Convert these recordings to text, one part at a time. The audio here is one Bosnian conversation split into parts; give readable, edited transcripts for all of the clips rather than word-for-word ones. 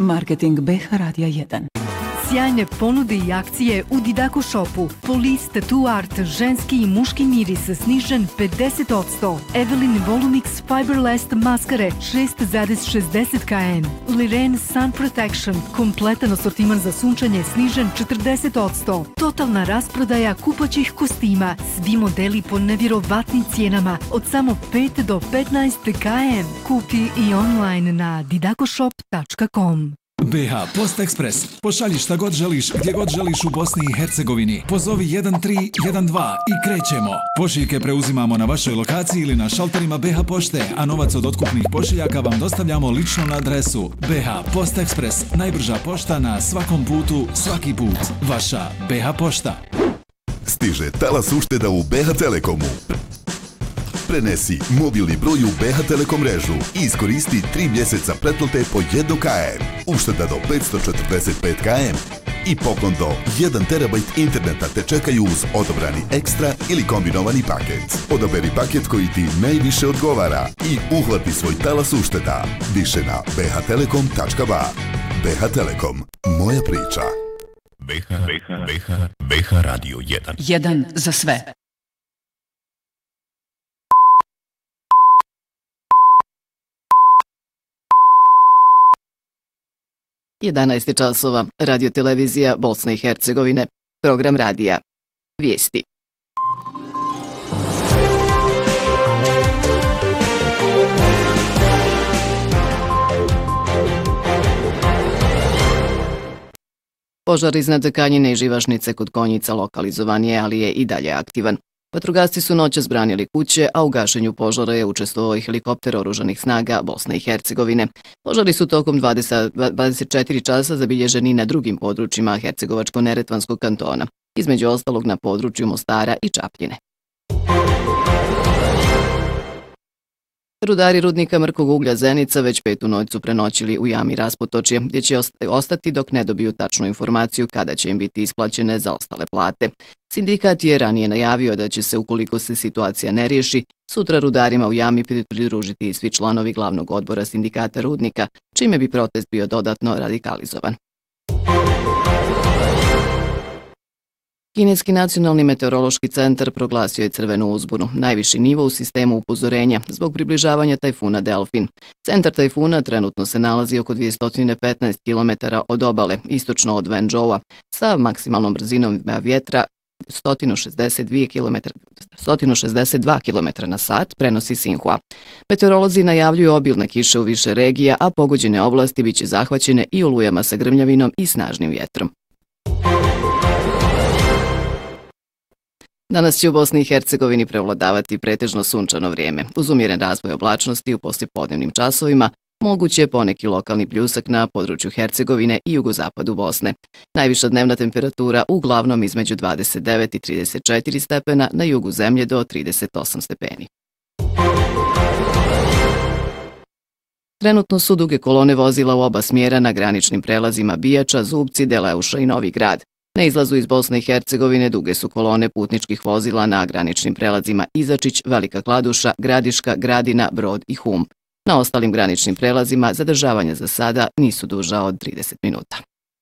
Marketing BH Radija 1. Sjajne ponude i akcije u Didako Shopu. Police Tattoo Art, ženski i muški miris snižen 50%. Evelyn Volumix Fiberless maskare 6,60 kn. Liren Sun Protection, kompletan asortiman za sunčanje snižen 40%. Totalna rasprodaja kupaćih kostima. Svi modeli po nevjerovatnim cijenama od samo 5 do 15 kn. Kupi i online na didakoshop.com. BH Post Express. Pošalji šta god želiš, gdje god želiš u Bosni i Hercegovini. Pozovi 1312 i krećemo. Pošiljke preuzimamo na vašoj lokaciji ili na šalterima BH Pošte, a novac od otkupnih pošiljaka vam dostavljamo lično na adresu. BH Post Express. Najbrža pošta na svakom putu, svaki put. Vaša BH Pošta. Stiže talas ušteda u BH Telekomu. Prenesi mobilni broj u BH Telekom mrežu i iskoristi 3 mjeseca pretplate po 1 km. Ušteda do 545 km i poklon do 1 terabajt interneta te čekaju uz odobrani ekstra ili kombinovani paket. Odaberi paket koji ti najviše odgovara i uhvati svoj talas ušteda. Više na bhtelekom.ba. BH Telekom. Moja priča. BH Radio 1. 1 za sve. Jedanaest časova, radiotelevizija Bosne i Hercegovine, program radija. Vijesti. Požar iznad Kanjine i Živašnice kod Konjica lokalizovan je, ali je i dalje aktivan. Vatrogasci su noćas branili kuće, a u gašenju požara je učestvovao i helikopter oružanih snaga Bosne i Hercegovine. Požari su tokom 24 časa zabilježeni na drugim područjima Hercegovačko-Neretvanskog kantona, između ostalog na području Mostara i Čapljine. Rudari rudnika mrkog uglja Zenica već 5. noć su prenoćili u jami Raspotočje, gdje će ostati dok ne dobiju tačnu informaciju kada će im biti isplaćene zaostale plate. Sindikat je ranije najavio da će se, ukoliko se situacija ne riješi, sutra rudarima u jami pridružiti i svi članovi glavnog odbora sindikata rudnika, čime bi protest bio dodatno radikalizovan. Kineski nacionalni meteorološki centar proglasio je crvenu uzbunu, najviši nivo u sistemu upozorenja zbog približavanja tajfuna Delfin. Centar tajfuna trenutno se nalazi oko 215 km od obale, istočno od Wenzhoua, sa maksimalnom brzinom vjetra 162 km na sat, prenosi Xinhua. Meteorolozi najavljuju obilne kiše u više regija, a pogođene oblasti biće zahvaćene i olujama sa grmljavinom i snažnim vjetrom. Danas će u Bosni i Hercegovini prevladavati pretežno sunčano vrijeme. Uz umjeren razvoj oblačnosti u poslijepodnevnim časovima moguć je poneki lokalni pljusak na području Hercegovine i jugozapadu Bosne. Najviša dnevna temperatura uglavnom između 29 i 34 stepena, na jugu zemlje do 38 stepeni. Trenutno su duge kolone vozila u oba smjera na graničnim prelazima Bijača, Zubci, Deleuša i Novi Grad. Na izlazu iz Bosne i Hercegovine duge su kolone putničkih vozila na graničnim prelazima Izačić, Velika Kladuša, Gradiška, Gradina, Brod i Hum. Na ostalim graničnim prelazima zadržavanja za sada nisu duža od 30 minuta.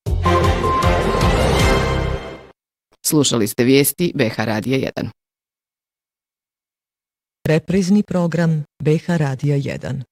Slušali ste vijesti BH Radija 1. Reprizni program BH Radija 1.